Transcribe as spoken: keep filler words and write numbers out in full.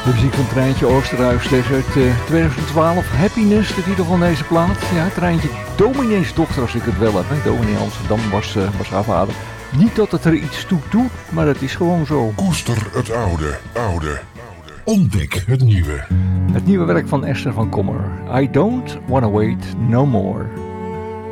De muziek van Treintje Oosterhuis, deze uit uh, twintig twaalf. Happiness, de titel van deze plaat. Ja, Treintje, domineesdochter als ik het wel heb. Hè. Dominee Amsterdam was, uh, was haar vader. Niet dat het er iets toe doet, maar het is gewoon zo. Koester het oude, oude. Ontdek het nieuwe. Het nieuwe werk van Esther van Kommer. I don't wanna wait no more.